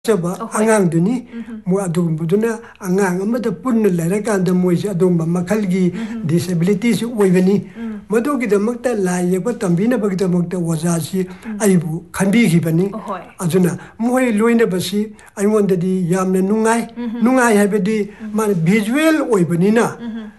Angang duni mo adum buduna angang amada punna leraka da moise adum makalgi disabilities oibani madogi da makta lai yeba tambina bagda makta wazasi aibu khanbi khibani ajuna moi loina basi aingonda di yamna nungai habedi man visual oibani na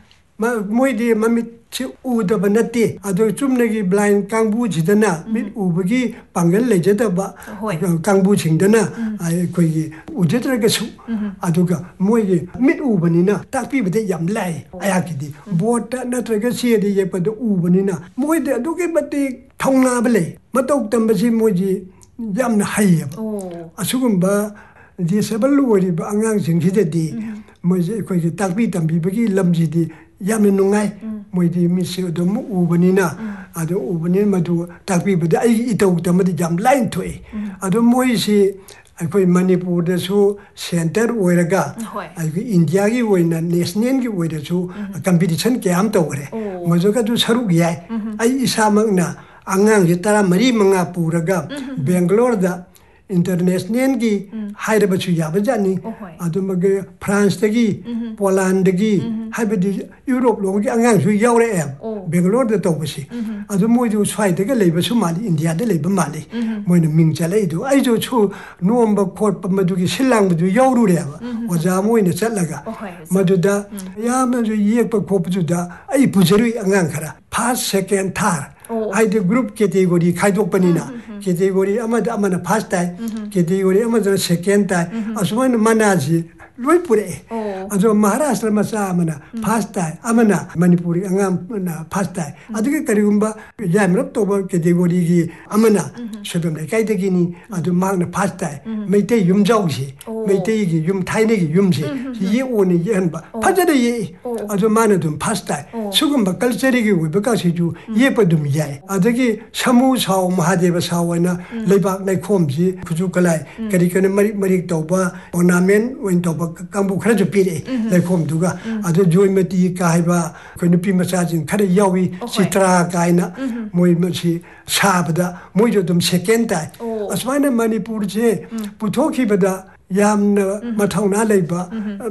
moi di mamit uda banati ado chumnagi blind kangbu jidana mit ubagi pangal lejadaba kangbu chingdana ai koi ujetraga su aduga moi mit ubanina takpi bade yam lai ayakidi bota natraga siedi yepad ubanina moi de aduge bate thongna bale matok tambasi moji yamna hayaba asugumba disable wori ba angang singsidedi moji koi takpi tambi bagi lamjidi yamna nungai moidi misi odom ubanina ado ubanin madu takpi bada ai itau tamadi jam line thoi ado moisi ai manipur da su center oiraga ai india gi oina national gi oida su competition ke am tawre mojoga du saru gi ai isamakna angang gi tara mari manga puraga bangalore da international gi hairaba chu yabajani adumage france dagi poland dagi habedi europe logi angang su yawre bangalore da tawbasi adumoi du swai daga leiba su mali india da leiba mali moina mingchalai du ai jo chu nomba khot pamadugi silang bu yawru reba oja moina chatlaga maduda yamna ju yekpa khopju da ai pujari angang khara first second third I the group category Kaidopanina, category Amana first time, category Amazon second time, as one Manazi, Luipure, as a Maharashtra Masamana, first time, Amana, Manipuri, Angam, first time. I think Karumba, Yamraptoba category Amana, Shadam Kaitagini, and to Magna first time, may take Yum Jausi, may take Yum Tiny Yumsi, ye only Yamba, Pajade, as a Manadum first time, Sugumba Kalseri, because he do Yepadum. Adagi Samu Sao Mahadeva Sawana, Lebak like Homsi, Kuzukalai, Karikan Marik Toba, ornament went over Kambu Krajapire, like Home Duga, Ado Joimati Kaiba, Kunupi Massaging, Kari Yawi, Sitra Kaina, Moimachi, Sabada, Mojodum Sekenta, as one of Manipurje, Putoki Bada. Yam Matona Leba,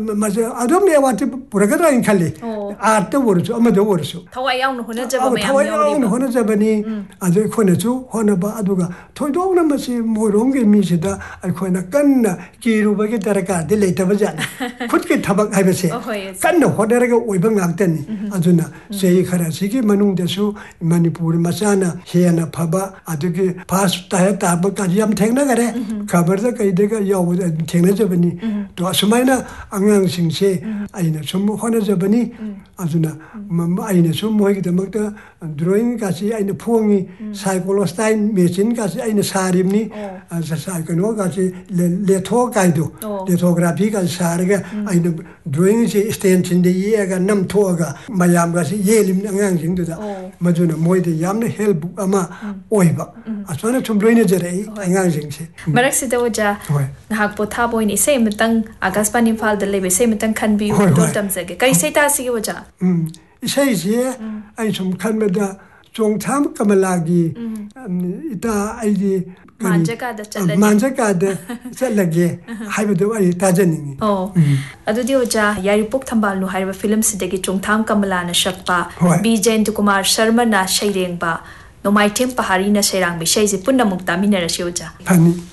Adome want to Puragara in Kali, afterwards, Amadourso. Tawayam Honazabani, as a Konetu, Honaba Aduga, Toydona Masi, Morongi Misida, Alcoina Kanna, Kiru Bagetaraca, the later Vajan. Could get Tabak, I say. Kanna, Hoderaga, Webangantani, Aduna, say Karasiki, Manung Desu, Manipur, Masana, Hiana Paba, Aduki, Pass Tabaka, Yam Tenagare, cover the Kaidega Yaw. Tenazabani to Asumana, Angang Sing say, I know some Honazabani, Azuna, I know some Moik the Mota, drawing Kasi, I know Pongi, Cyclostine, Machine Kasi, I know Sarimni, as a Psychonogasi, Leto Kaido, Lithographic and Saraga, I know drawing stands in the year, Nam Toga, Mayamgasi, Yelim Angang to the Majuna Moy the Yamna Help Ama Oiba. As one of some drainage, Angang say. Maraxitoja, Hakpota. Boy, say Matang, Agaspan Impal, the Lebe, say Matan can be Dotamzeg. Can you say Tassi? It says here, I some Canada, Jong Tam Kamalagi, Ita ID Manjaka, the Chalage, Hybrid Tajani. Oh, Adudioja, Yaripuk Tambalu, Hire films, the Jong Tam Kamalana Shakpa, Bijan to Kumar Sharmana Shading Ba, no my Tim Paharina Serang, Bishay Punamukta Minera Shoja.